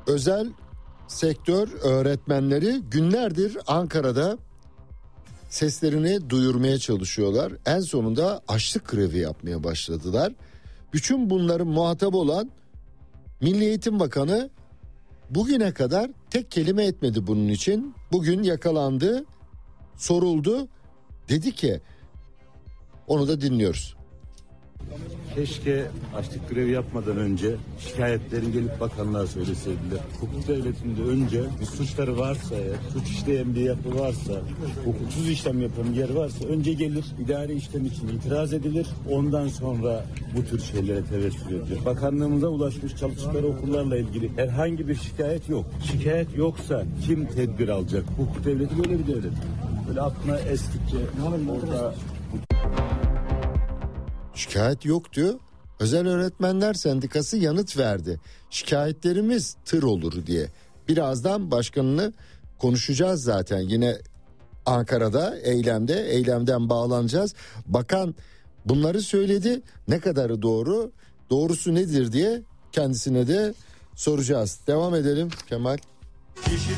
özel sektör öğretmenleri günlerdir Ankara'da seslerini duyurmaya çalışıyorlar. En sonunda açlık grevi yapmaya başladılar. Bütün bunların muhatabı olan Milli Eğitim Bakanı bugüne kadar tek kelime etmedi bunun için. Bugün yakalandı, soruldu. Dedi ki, onu da dinliyoruz. Keşke açlık grevi yapmadan önce şikayetlerin gelip bakanlığa söyleseydiler. Hukuk devletinde önce bir suçları varsa, suç işleyen bir yapı varsa, hukuksuz işlem yapan bir yer varsa önce gelir, idari işlem için itiraz edilir. Ondan sonra bu tür şeylere tevessül edilir. Bakanlığımıza ulaşmış çalıştıkları okullarla ilgili herhangi bir şikayet yok. Şikayet yoksa kim tedbir alacak? Hukuk devleti böyle bir devlet. Böyle aklına estikçe orada... Şikayet yok diyor. Özel Öğretmenler Sendikası yanıt verdi. Şikayetlerimiz tır olur diye. Birazdan başkanını konuşacağız zaten. Yine Ankara'da eylemden bağlanacağız. Bakan bunları söyledi. Ne kadarı doğru, doğrusu nedir diye kendisine de soracağız. Devam edelim Kemal.